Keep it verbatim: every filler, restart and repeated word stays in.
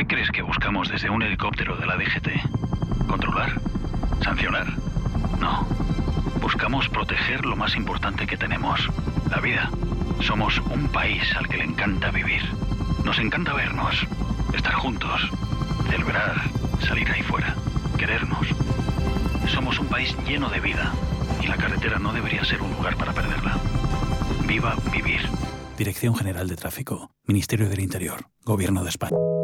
¿Qué crees que buscamos desde un helicóptero de la D G T? ¿Controlar? ¿Sancionar? No. Buscamos proteger lo más importante que tenemos, la vida. Somos un país al que le encanta vivir. Nos encanta vernos, estar juntos, celebrar, salir ahí fuera, querernos. Somos un país lleno de vida y la carretera no debería ser un lugar para perderla. Viva vivir. Dirección General de Tráfico, Ministerio del Interior, Gobierno de España.